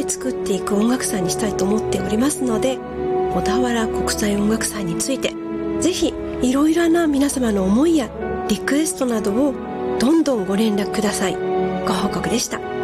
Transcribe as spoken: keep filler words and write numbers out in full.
作っていく音楽祭にしたいと思っておりますので、小田原国際音楽祭についてぜひいろいろな皆様の思いやリクエストなどをどんどんご連絡ください。ご報告でした。